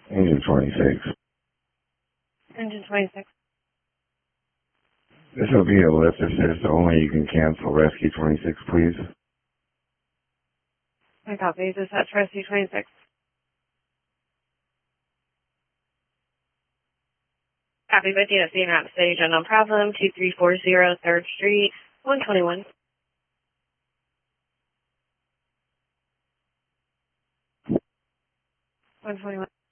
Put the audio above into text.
Engine 26. Engine 26. This will be a lift assist only. You can cancel Rescue 26, please. I copy. Dispatch Rescue 26. Copy 50 at Cedar Rapids Stage, unknown problem, 2340 3rd Street, 121. 121.